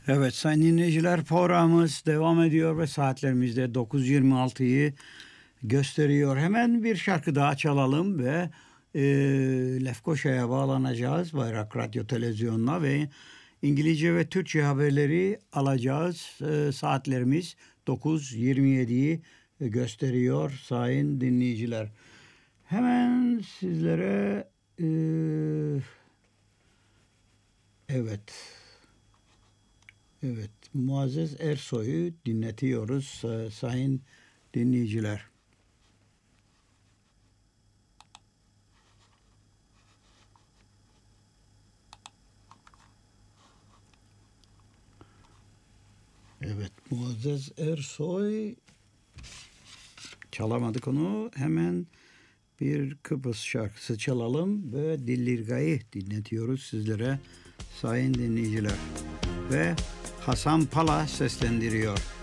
Evet sayın dinleyiciler, programımız devam ediyor ve saatlerimizde 9.26'yı gösteriyor. Hemen bir şarkı daha çalalım ve Lefkoşa'ya bağlanacağız. Bayrak Radyo Televizyonu'na ve İngilizce ve Türkçe haberleri alacağız. Saatlerimiz 9.27'yi gösteriyor sayın dinleyiciler. Hemen sizlere evet Muazzez Ersoy'u dinletiyoruz sayın dinleyiciler. Evet, Muazzez Ersoy, çalamadık onu. Hemen bir Kıbrıs şarkısı çalalım ve Dillirga'yı dinletiyoruz sizlere sayın dinleyiciler. Ve Hasan Pala seslendiriyor.